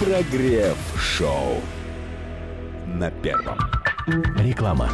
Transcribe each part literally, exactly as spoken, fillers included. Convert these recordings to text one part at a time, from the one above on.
Прогрев-шоу на Первом. Реклама.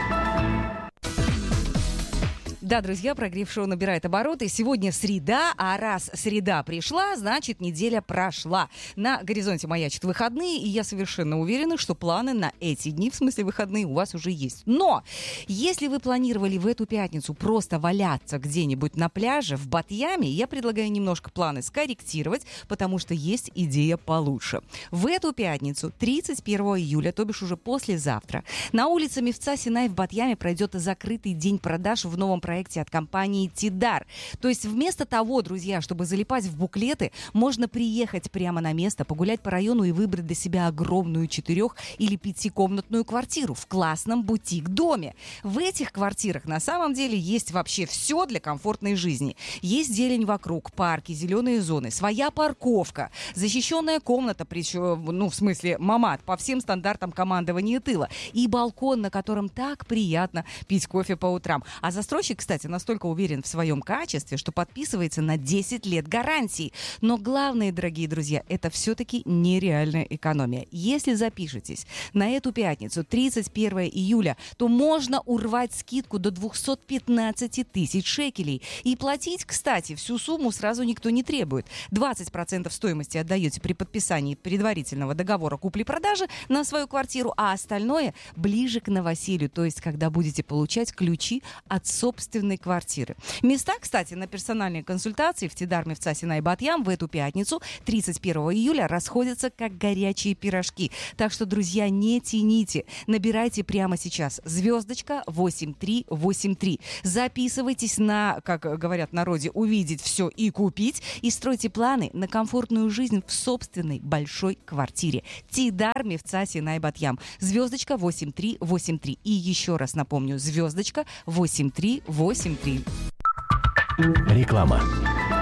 Да, друзья, прогрев-шоу набирает обороты. Сегодня среда, а раз среда пришла, значит, неделя прошла. На горизонте маячат выходные, и я совершенно уверена, что планы на эти дни, в смысле выходные, у вас уже есть. Но если вы планировали в эту пятницу просто валяться где-нибудь на пляже в Батьяме, я предлагаю немножко планы скорректировать, потому что есть идея получше. В эту пятницу, тридцать первого июля, то бишь уже послезавтра, на улице Мевца Синай в Батьяме пройдет закрытый день продаж в новом проекте от компании «Тидар». То есть вместо того, друзья, чтобы залипать в буклеты, можно приехать прямо на место, погулять по району и выбрать для себя огромную четырех- или пятикомнатную квартиру в классном бутик-доме. В этих квартирах на самом деле есть вообще все для комфортной жизни. Есть зелень вокруг, парки, зеленые зоны, своя парковка, защищенная комната, причем, ну, в смысле, мамат, по всем стандартам командования тыла, и балкон, на котором так приятно пить кофе по утрам. А застройщик, кстати, настолько уверен в своем качестве, что подписывается на десять лет гарантии. Но главное, дорогие друзья, это все-таки нереальная экономия. Если запишетесь на эту пятницу, тридцать первого июля, то можно урвать скидку до двести пятнадцать тысяч шекелей. И платить, кстати, всю сумму сразу никто не требует. двадцать процентов стоимости отдаете при подписании предварительного договора купли-продажи на свою квартиру, а остальное ближе к новоселью, то есть когда будете получать ключи от собственной квартиры. Места, кстати, на персональные консультации в Тидар Мевца Синай Батьям в эту пятницу, тридцать первого июля, расходятся как горячие пирожки. Так что, друзья, не тяните. Набирайте прямо сейчас. Звездочка восемь три восемь три. Записывайтесь на, как говорят в народе, увидеть все и купить. И стройте планы на комфортную жизнь в собственной большой квартире. Тидар Мевца Синай Батьям. Звездочка восемь три восемь три. И еще раз напомню, звездочка восемь три восемь три. Реклама.